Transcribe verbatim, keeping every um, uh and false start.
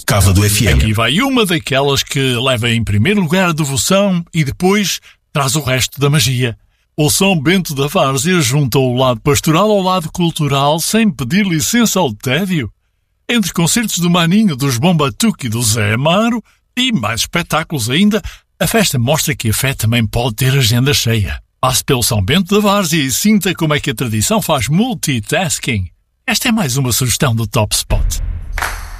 Cava do F M. Aqui vai uma daquelas que leva em primeiro lugar a devoção e depois traz o resto da magia. O São Bento da Várzea junta o lado pastoral ao lado cultural sem pedir licença ao tédio. Entre concertos do Maninho, dos Bombatuque e do Zé Amaro e mais espetáculos ainda, a festa mostra que a fé também pode ter agenda cheia. Passe pelo São Bento da Várzea e sinta como é que a tradição faz multitasking. Esta é mais uma sugestão do Top Spot.